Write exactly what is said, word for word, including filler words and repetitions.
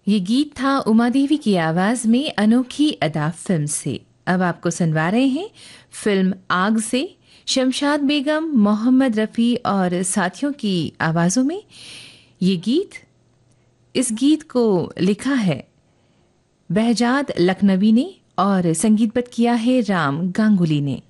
ये गीत था उमा देवी की आवाज में अनोखी अदा फिल्म से। अब आपको सुनवा रहे हैं फिल्म आग से शमशाद बेगम, मोहम्मद रफ़ी और साथियों की आवाज़ों में ये गीत। इस गीत को लिखा है बहजाद लखनवी ने और संगीतबद्ध किया है राम गांगुली ने।